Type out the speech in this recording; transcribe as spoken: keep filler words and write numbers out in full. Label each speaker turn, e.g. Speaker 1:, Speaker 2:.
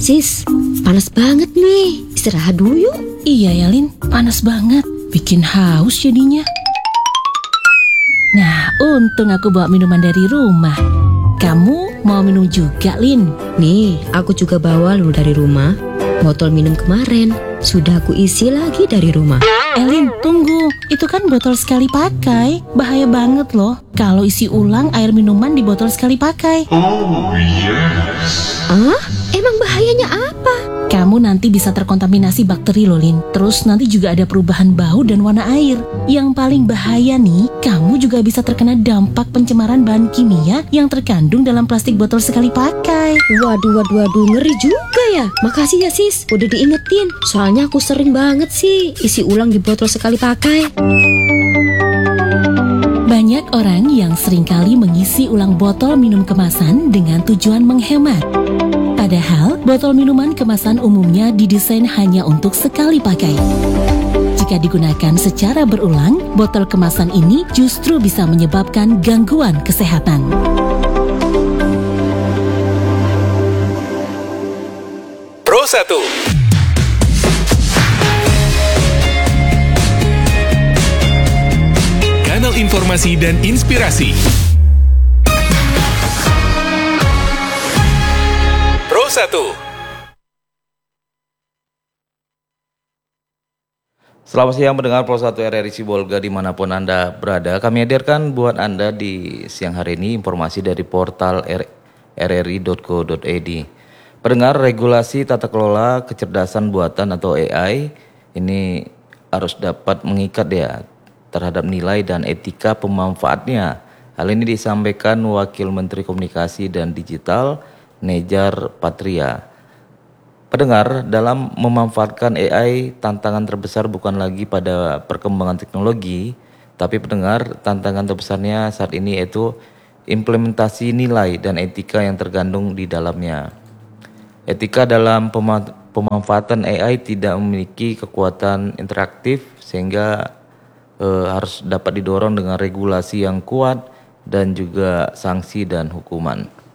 Speaker 1: Sis, panas banget nih. Istirahat dulu yuk.
Speaker 2: Iya ya Lin, panas banget. Bikin haus jadinya. Nah, untung aku bawa minuman dari rumah. Kamu mau minum juga, Lin?
Speaker 1: Nih, aku juga bawa loh dari rumah. Botol minum kemarin sudah aku isi lagi dari rumah.
Speaker 2: Eh Lin, tunggu. Itu kan botol sekali pakai. Bahaya banget loh kalau isi ulang air minuman di botol sekali pakai.
Speaker 3: Oh yes.
Speaker 1: Ah, emang bahayanya apa?
Speaker 2: Kamu nanti bisa terkontaminasi bakteri loh Lin. Terus nanti juga ada perubahan bau dan warna air. Yang paling bahaya nih, kamu juga bisa terkena dampak pencemaran bahan kimia yang terkandung dalam plastik botol sekali pakai.
Speaker 1: Waduh, waduh, waduh, ngeri juga ya. Makasih ya sis, udah diingetin. Soalnya aku sering banget sih isi ulang di botol sekali pakai.
Speaker 2: Banyak orang yang seringkali mengisi ulang botol minum kemasan dengan tujuan menghemat. Padahal, botol minuman kemasan umumnya didesain hanya untuk sekali pakai. Jika digunakan secara berulang, botol kemasan ini justru bisa menyebabkan gangguan kesehatan.
Speaker 4: Pro satu. Kanal informasi dan inspirasi. Pro satu.
Speaker 5: Selamat siang mendengar Pro satu R R I Sibolga dimanapun Anda berada. Kami hadirkan buat Anda di siang hari ini informasi dari portal r r i dot co dot i d. Pendengar, regulasi tata kelola kecerdasan buatan atau A I ini harus dapat mengikat ya terhadap nilai dan etika pemanfaatnya. Hal ini disampaikan Wakil Menteri Komunikasi dan Digital Nejar Patria. Pendengar, dalam memanfaatkan A I, tantangan terbesar bukan lagi pada perkembangan teknologi, tapi pendengar, tantangan terbesarnya saat ini yaitu implementasi nilai dan etika yang tergandung di dalamnya. Etika dalam pema- pemanfaatan A I tidak memiliki kekuatan interaktif sehingga eh, harus dapat didorong dengan regulasi yang kuat dan juga sanksi dan hukuman.